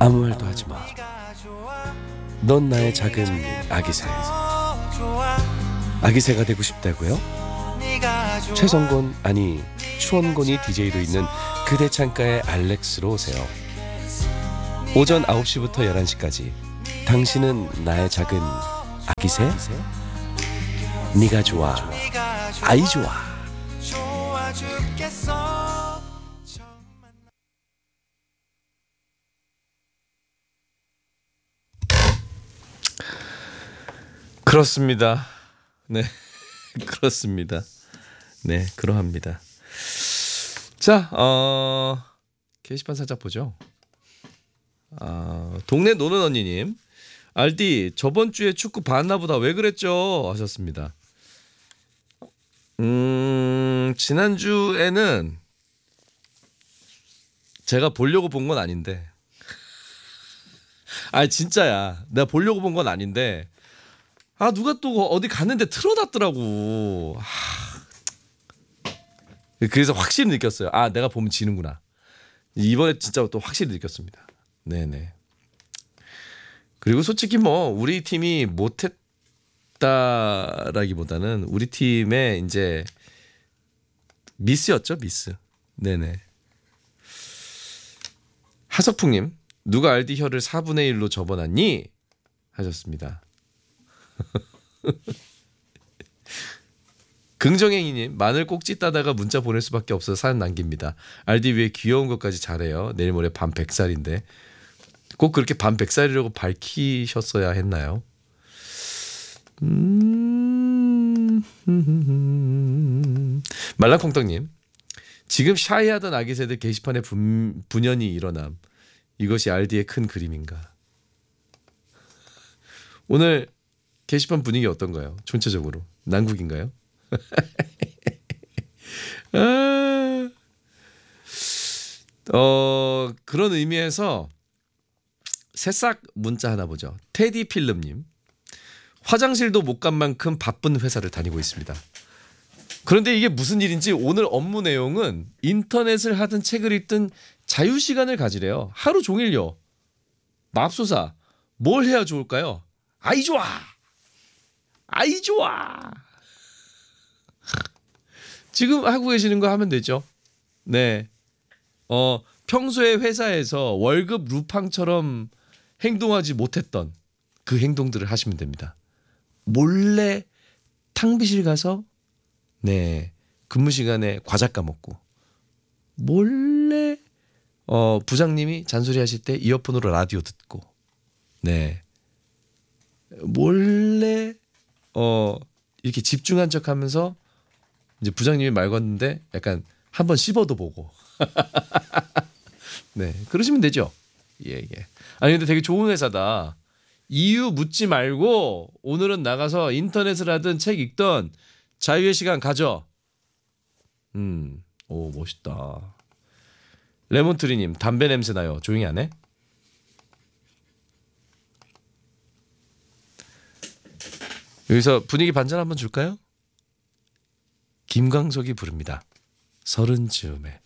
아무 말도 하지 마. 넌 나의 작은 아기새. 아기새가 되고 싶다고요? 최성곤 아니 추원곤이 DJ도 있는 그대 창가의 알렉스로 오세요. 오전 9시부터 11시까지 당신은 나의 작은 아기새? 네가 좋아. 아이 좋아. 그렇습니다. 네. 그렇습니다. 네, 그러합니다. 자, 게시판 살짝 보죠. 동네 노는 언니님, 알디 저번 주에 축구 봤나 보다 왜 그랬죠? 하셨습니다. 지난주에는 제가 보려고 본 건 아닌데, 진짜야. 내가 보려고 본 건 아닌데, 누가 또 어디 갔는데 틀어놨더라고. 그래서 확실히 느꼈어요. 내가 보면 지는구나. 이번에 진짜 또 확실히 느꼈습니다. 네네. 그리고 솔직히 뭐 우리 팀이 못했다라기보다는 우리 팀의 이제 미스였죠, 미스. 네네. 하석풍님, 누가 알디 혀를 4분의 1로 접어놨니? 하셨습니다. 긍정행이님, 마늘 꼭지 따다가 문자 보낼 수밖에 없어서 사연 남깁니다. 알디 위에 귀여운 것까지 잘해요. 내일 모레 밤 100살인데 꼭 그렇게 밤 100살이라고 밝히셨어야 했나요? 말랑콩떡님, 지금 샤이하던 아기 새들 게시판에 분연이 일어남. 이것이 알디의 큰 그림인가? 오늘 게시판 분위기 어떤가요? 전체적으로 난국인가요? 그런 의미에서 새싹 문자 하나 보죠. 테디 필름님, 화장실도 못 간 만큼 바쁜 회사를 다니고 있습니다. 그런데 이게 무슨 일인지 오늘 업무 내용은 인터넷을 하든 책을 읽든 자유시간을 가지래요. 하루 종일요. 맙소사, 뭘 해야 좋을까요? 아이 좋아. 아이 좋아. 지금 하고 계시는 거 하면 되죠. 네. 평소에 회사에서 월급 루팡처럼 행동하지 못했던 그 행동들을 하시면 됩니다. 몰래 탕비실 가서 근무 시간에 과자 까먹고, 몰래 부장님이 잔소리 하실 때 이어폰으로 라디오 듣고, 몰래 이렇게 집중한 척하면서 이제 부장님이 말 걸었는데 약간 한번 씹어도 보고. 그러시면 되죠. 예. 근데 되게 좋은 회사다. 이유 묻지 말고 오늘은 나가서 인터넷을 하든 책 읽던 자유의 시간 가져. 오, 멋있다. 레몬트리님, 담배 냄새 나요. 조용히 안 해? 여기서 분위기 반전 한번 줄까요? 김광석이 부릅니다. 서른 즈음에.